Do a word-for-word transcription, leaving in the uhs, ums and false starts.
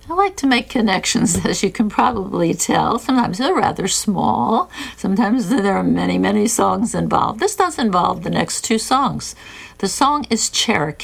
I like to make connections, as you can probably tell. Sometimes they're rather small. Sometimes there are many, many songs involved. This does involve the next two songs. The song is Cherokee.